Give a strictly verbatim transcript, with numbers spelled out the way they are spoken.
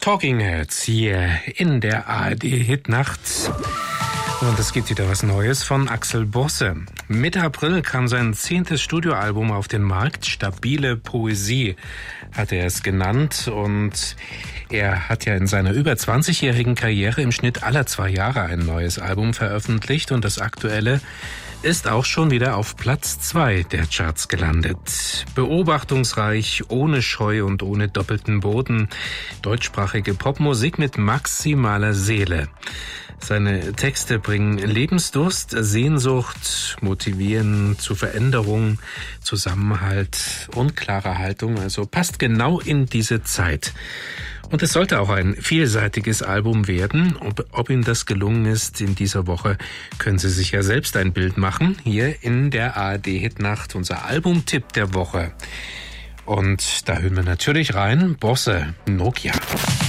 Talking Heads hier in der A R D-Hitnacht. Und es gibt wieder was Neues von Axel Bosse. Mitte April kam sein zehntes Studioalbum auf den Markt. Stabile Poesie hat er es genannt. Und er hat ja in seiner über zwanzigjährigen Karriere im Schnitt alle zwei Jahre ein neues Album veröffentlicht. Und das aktuelle ist auch schon wieder auf Platz zwei der Charts gelandet. Beobachtungsreich, ohne Scheu und ohne doppelten Boden. Deutschsprachige Popmusik mit maximaler Seele. Seine Texte bringen Lebensdurst, Sehnsucht, motivieren zu Veränderung, Zusammenhalt und klare Haltung. Also passt genau in diese Zeit. Und es sollte auch ein vielseitiges Album werden. Ob, ob ihm das gelungen ist in dieser Woche, können Sie sich ja selbst ein Bild machen. Hier in der A R D-Hitnacht, unser Albumtipp der Woche. Und da hören wir natürlich rein, Bosse, Nokia.